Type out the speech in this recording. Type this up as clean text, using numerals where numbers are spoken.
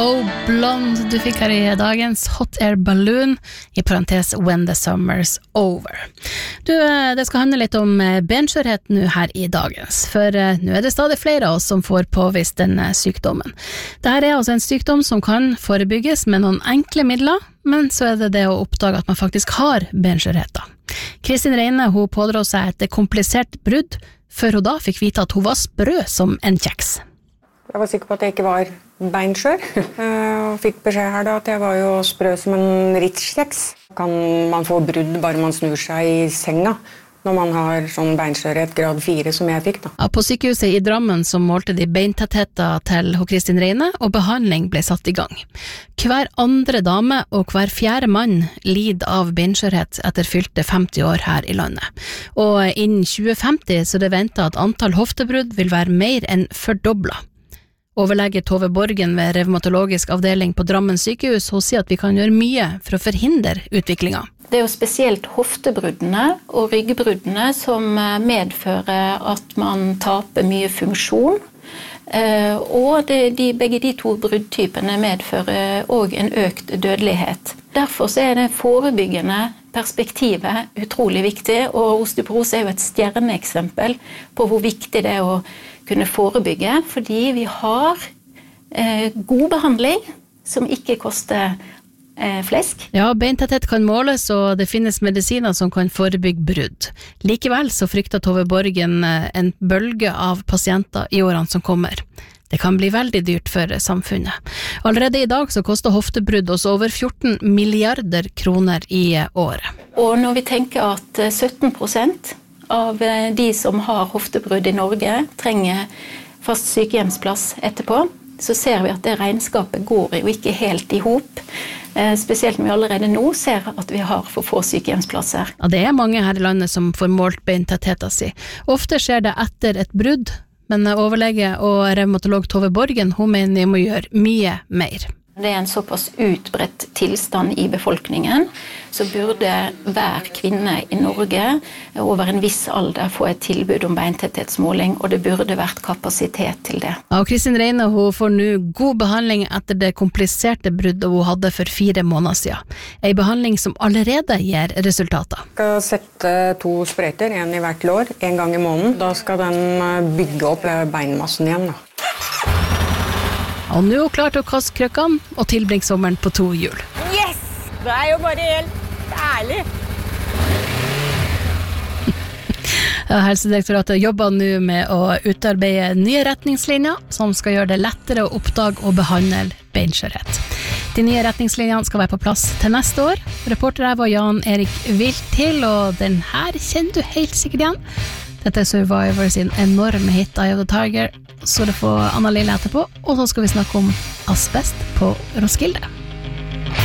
Oh Blonde du fikk her i dagens Hot Air Balloon, i parentes When the Summer's Over. Det skal handle litt om benskjørhet nå her i dagens, for nå det stadig flere av oss som får påvist denne sykdommen. Dette altså en sykdom som kan forebygges med noen enkle midler, men så det å oppdage at man faktisk har benskjørhet. Kristin Reine hun pådro seg et komplisert brudd, før hun da fikk vite at hun var sprø som en kjeks. Jeg var sikker på at jeg ikke var beinskjør, og fikk beskjed her da at jeg var jo sprø som en Ritz-kjeks. Kan man få brudd bare man snur seg i senga, når man har sånn beinskjørhet grad 4 som jeg fikk da. Ja, på sykehuset i Drammen så målte de beintettheten til Kristin Reine, og behandling ble satt i gang. Hver andre dame og hver fjerde mann lider av beinskjørhet etter fylte 50 år her i landet. Og innen 2050 så det ventet at antall hoftebrudd vil være mer enn fordoblet. Overlege Tove Borgen ved revmatologisk avdeling på Drammen sykehus, hun sier at vi kan gjøre mye for å forhindre utviklingen. Det jo spesielt hoftebruddene og ryggbruddene som medfører at man taper mye funksjon, og begge de to bruddtypene medfører også en økt dødelighet. Derfor så det forebyggende perspektivet utrolig viktig, og osteoporose jo et stjerneeksempel på hvor viktig det å kunne forebygge, fordi vi har god behandling som ikke koster flesk. Ja, beintetthet kan måles, og det finnes medisiner som kan forebygge brudd. Likevel så frykter Tove Borgen en bølge av pasienter i årene som kommer. Det kan bli veldig dyrt for samfunnet. Allerede i dag så koster hoftebrudd oss over 14 milliarder kroner i året. Og når vi tenker at 17% av de som har hoftebrudd i Norge trenger fast sykehjemsplass etterpå, så ser vi at det regnskapet går jo ikke helt i hop. Spesielt når vi allerede nå ser at vi har for få sykehjemsplasser. Ja, det mange her i landet som får målt beintettheten sin. Ofte skjer det etter et brudd, men overlege og revmatolog Tove Borgen, hun mener vi må gjøre mye mer. Det en såpass utbredt tilstand i befolkningen, så burde hver kvinne i Norge over en viss alder få et tilbud om beintetthetsmåling, og det burde vært kapasitet til det. Ja, og Kristin Reine hun får nå god behandling etter det kompliserte bruddet hun hadde for 4 måneder siden. En behandling som allerede gir resultater. Jeg skal sette 2 sprøyter, en i hvert lår, en gang i måneden. Da skal den bygge opp beinmassen igjen da. Og nå er hun klar til å kaste krøkkene og tilbringe sommeren på 2 hjul. Yes! Det jo bare helt ærlig. Helsedirektoratet jobber nå med å utarbeide nye retningslinjer som skal gjøre det lettere å oppdage og behandle beinskjørhet. De nye retningslinjene skal være på plass til neste år. Reporter her var Jan Erik Viltil, og den her kjenner du helt sikkert igjen. Dette Survivor sin enorme hit Eye of the Tiger, så det får Anna Lille etterpå, og så skal vi snakke om asbest på Roskilde.